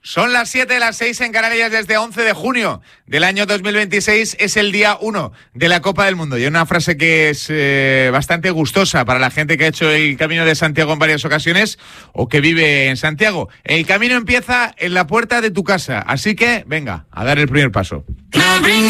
Son las 7, las 6 en Canarias desde 11 de junio del año 2026. Es el día 1 de la Copa del Mundo. Y una frase que es bastante gustosa para la gente que ha hecho el Camino de Santiago en varias ocasiones o que vive en Santiago. El camino empieza en la puerta de tu casa. Así que, venga, a dar el primer paso.